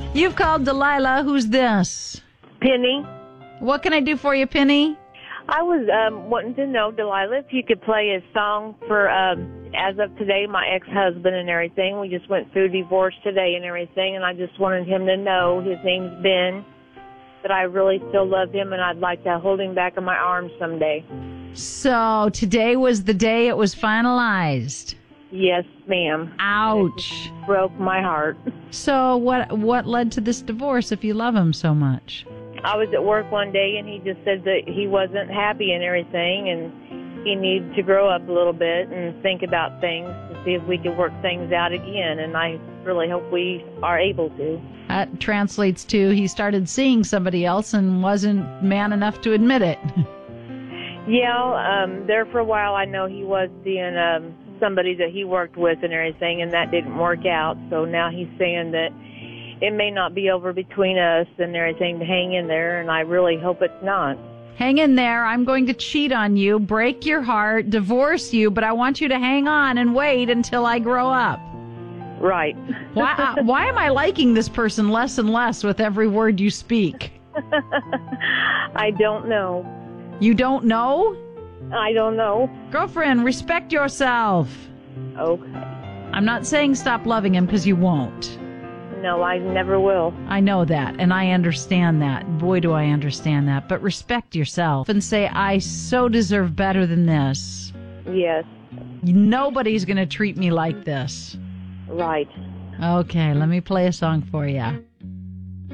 You've called Delilah. Who's this? Penny. What can I do for you, Penny? I was wanting to know, Delilah, if you could play a song for, as of today, my ex-husband and everything. We just went through divorce today and everything, and I just wanted him to know, his name's Ben, that I really still love him, and I'd like to hold him back in my arms someday. So today was the day it was finalized. Yes, ma'am. Ouch. It broke my heart. So what led to this divorce if you love him so much? I was at work one day, and he just said that he wasn't happy and everything, and he needed to grow up a little bit and think about things to see if we could work things out again, and I really hope we are able to. That translates to he started seeing somebody else and wasn't man enough to admit it. Yeah, there for a while I know he was seeing somebody that he worked with and everything, and that didn't work out, so now he's saying that it may not be over between us and everything, to hang in there, and I really hope it's not. Hang in there. I'm going to cheat on you, break your heart, divorce you, but I want you to hang on and wait until I grow up. Right. Why am I liking this person less and less with every word you speak? I don't know. You don't know? I don't know. Girlfriend, respect yourself. Okay. I'm not saying stop loving him because you won't. No, I never will. I know that, and I understand that. Boy, do I understand that. But respect yourself and say, I so deserve better than this. Yes. Nobody's going to treat me like this. Right. Okay, let me play a song for you.